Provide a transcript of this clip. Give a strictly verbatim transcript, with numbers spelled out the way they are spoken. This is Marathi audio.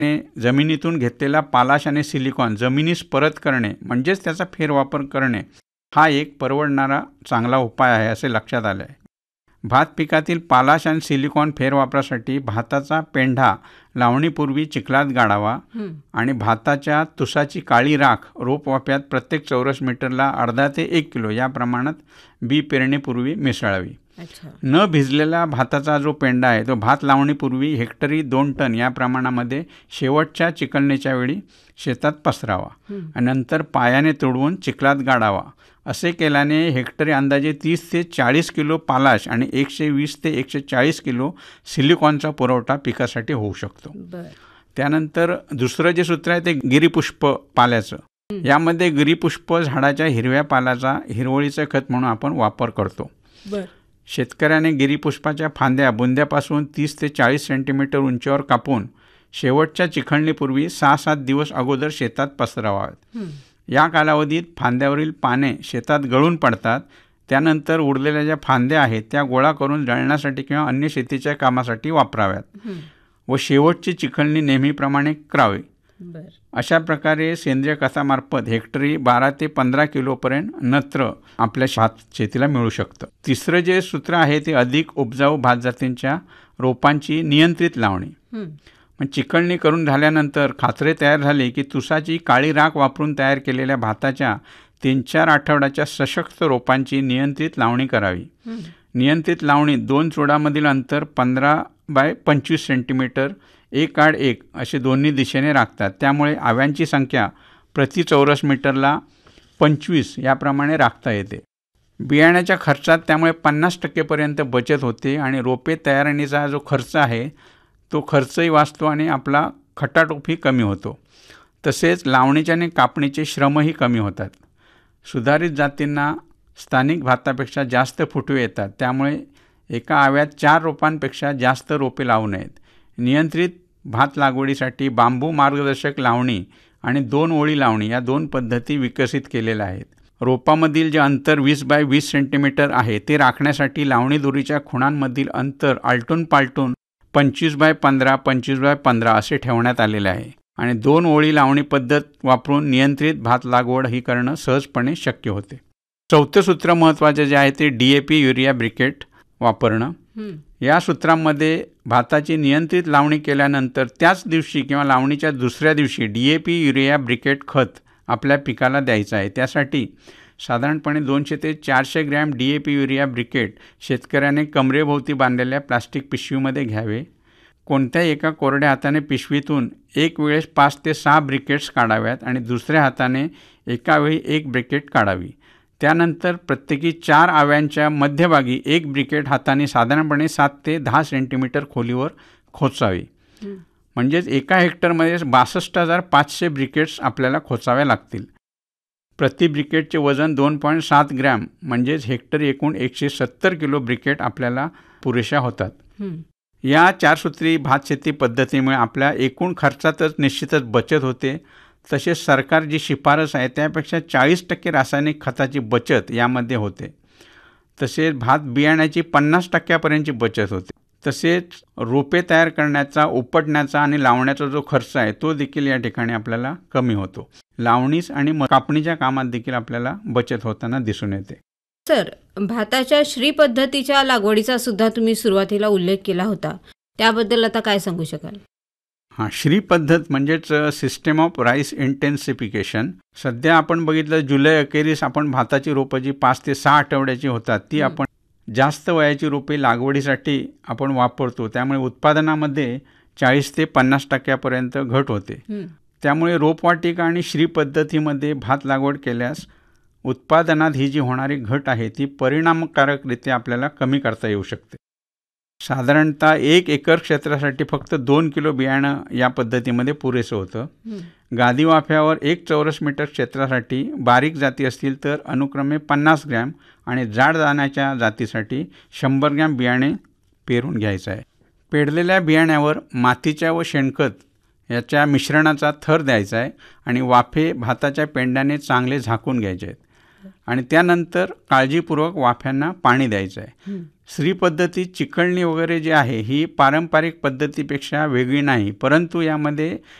जमिनीतून घेतलेला पालाश आणि सिलिकॉन जमिनीस परत करणे म्हणजेच त्याचा फेरवापर करणे हा एक परवडणारा चांगला उपाय आहे असे लक्षात आले आहे. भात पिकातील पालाश आणि सिलिकॉन फेरवापरासाठी भाताचा पेंढा लावणीपूर्वी चिखलात गाडावा आणि भाताच्या तुसाची काळी राख रोपवाफ्यात प्रत्येक चौरस मीटरला अर्धा ते एक किलो या प्रमाणात बी पेरणीपूर्वी मिसळावी. न भिजलेला भाताचा जो पेंढा आहे तो भात लावणीपूर्वी हेक्टरी दोन टन या प्रमाणामध्ये शेवटच्या चिखलणीच्या वेळी शेतात पसरावा आणि नंतर पायाने तुडवून चिखलात गाडावा. असे केल्याने हेक्टरी अंदाजे तीस ते चाळीस किलो पालाश आणि एकशे वीस ते एकशे चाळीस किलो सिलिकॉनचा पुरवठा पिकासाठी होऊ शकतो. त्यानंतर दुसरं जे सूत्र आहे ते गिरीपुष्प पाल्याचं. यामध्ये गिरीपुष्प झाडाच्या हिरव्या पाल्याचा हिरवळीचं खत म्हणून आपण वापर करतो. शेतकऱ्याने गिरीपुष्पाच्या फांद्या बुंद्यापासून तीस ते चाळीस सेंटीमीटर उंचीवर कापून शेवटच्या चिखलणीपूर्वी सहा सात दिवस अगोदर शेतात पसरवाव्यात. या कालावधीत फांद्यावरील पाने शेतात गळून पडतात. त्यानंतर उरलेल्या ज्या फांद्या आहेत त्या गोळा करून जळण्यासाठी किंवा अन्य शेतीच्या कामासाठी वापराव्यात व शेवटची चिखलणी नेहमीप्रमाणे करावी. अशा प्रकारे सेंद्रिय खतामार्फत हेक्टरी बारा ते पंधरा किलोपर्यंत नत्र आपल्या भात शेतीला मिळू शकतं. तिसरं जे सूत्र आहे ते अधिक उपजाऊ भात जातींच्या रोपांची नियंत्रित लावणी. मग चिखलणी करून झाल्यानंतर खाचरे तयार झाले की तुसाची काळी राख वापरून तयार केलेल्या भाताच्या तीन चार आठवड्याच्या सशक्त रोपांची नियंत्रित लावणी करावी. नियंत्रित लावणीत दोन चुडामधील अंतर पंधरा बाय पंचवीस सेंटीमीटर एक आड एक असे दोन्ही दिशेने राखतात. त्यामुळे आव्यांची संख्या प्रति चौरस मीटरला पंचवीस याप्रमाणे राखता येते. बियाण्याच्या खर्चात त्यामुळे पन्नास टक्केपर्यंत बचत होते आणि रोपे तयारणीचा जो खर्च आहे तो खर्चही वाचतो आणि आपला खटाटोपही कमी होतो. तसेच लावणीचे आणि कापणीचे श्रमही कमी होतात. सुधारित जातींना स्थानिक भातापेक्षा जास्त फुटवे येतात. त्यामुळे एका आव्यात चार रोपांपेक्षा जास्त रोपे लावू नयेत. नियंत्रित भात लागवडीसाठी बांबू मार्गदर्शक लावणी आणि दोन ओळी लावणी या दोन पद्धती विकसित केलेल्या आहेत. रोपामधील जे अंतर वीस बाय वीस सेंटीमीटर आहे ते राखण्यासाठी लावणी दोरीच्या खुणांमधील अंतर आलटून पालटून पंचवीस बाय पंधरा पंचवीस बाय पंधरा असे ठेवण्यात आलेले आहे आणि दोन ओळी लावणी पद्धत वापरून नियंत्रित भात लागवड ही करणं सहजपणे शक्य होते. चौथं सूत्र महत्त्वाचे जे आहे ते D A P urea briquette वापरणं. या सूत्रांमध्ये भाताची नियंत्रित लावणी केल्यानंतर त्याच दिवशी किंवा लावणीच्या दुसऱ्या दिवशी D A P urea briquette खत आपल्या पिकाला द्यायचं आहे. त्यासाठी साधारणपणे दोनशे ते चारशे gram D A P urea briquette शेतकऱ्याने कमरेभोवती बांधलेल्या प्लास्टिक पिशवीमध्ये घ्यावे. कोणत्याही एका कोरड्या हाताने पिशवीतून एक वेळेस पाच ते सहा ब्रिकेट्स काढाव्यात आणि दुसऱ्या हाताने एका वेळी एक ब्रिकेट काढावी. त्यानंतर प्रत्येकी चार आव्यांच्या मध्यभागी एक ब्रिकेट हाताने साधारणपणे सात ते दहा सेंटीमीटर खोलीवर खोचावी. म्हणजेच एका हेक्टरमध्ये बासष्ट हजार पाचशे ब्रिकेट्स आपल्याला खोचाव्या लागतील. प्रति ब्रिकेटचे वजन दोन पॉईंट सात ग्रॅम म्हणजेच हेक्टरी एकूण एकशे सत्तर किलो ब्रिकेट आपल्याला पुरेशा होतात. या चारसूत्री भात शेती पद्धतीमुळे आपल्या एकूण खर्चातच निश्चितच बचत होते. तसेच सरकार जी शिफारस आहे त्यापेक्षा चाळीस टक्के रासायनिक खताची बचत यामध्ये होते. तसेच भात बियाण्याची पन्नास टक्क्यापर्यंतची बचत होते. तसेच रोपे तयार करण्याचा उपटण्याचा आणि लावण्याचा जो खर्च आहे तो देखील या ठिकाणी आपल्याला कमी होतो. लावणीस आणि कापणीच्या कामात देखील आपल्याला बचत होताना दिसून येते. सर, भाताच्या श्री पद्धतीच्या लागवडीचा सुद्धा तुम्ही सुरुवातीला उल्लेख केला होता, त्याबद्दल आता काय सांगू शकाल? हां, श्री पद्धत म्हणजेच सिस्टम ऑफ राईस इंटेन्सिफिकेशन. सध्या आपण बघितलं जुलै अखेरीस आपण भाताची रोपं जी पाच ते सहा आठवड्याची होतात ती आपण जास्त वयाची रोपे लागवडीसाठी आपण वापरतो. त्यामुळे उत्पादनामध्ये चाळीस ते पन्नास टक्क्यापर्यंत घट होते. त्यामुळे रोपवाटिका आणि श्री पद्धतीमध्ये भात लागवड केल्यास उत्पादनात ही जी होणारी घट आहे ती परिणामकारकरित्या आपल्याला कमी करता येऊ शकते. साधारणतः एक एकर क्षेत्रासाठी फक्त दोन किलो बियाणं या पद्धतीमध्ये पुरेसं होतं. गादी वाफ्यावर एक चौरस मीटर क्षेत्रासाठी बारीक जाती असतील तर अनुक्रमे पन्नास ग्रॅम आणि जाड दाण्याच्या जातीसाठी शंभर ग्रॅम बियाणे पेरून घ्यायचं आहे. पेरलेल्या बियाण्यावर मातीच्या व शेणखत याच्या मिश्रणाचा थर द्यायचा आहे आणि वाफे भाताच्या पेंड्याने चांगले झाकून घ्यायचे आहेत. आणि त्यानंतर काळजीपूर्वक वाफ्यांना पाणी द्यायचं आहे. हं. श्री पद्धतीत चिकळणी वगैरे जे आहे ही पारंपरिक पद्धतीपेक्षा वेगळी नाही, परंतु यामध्ये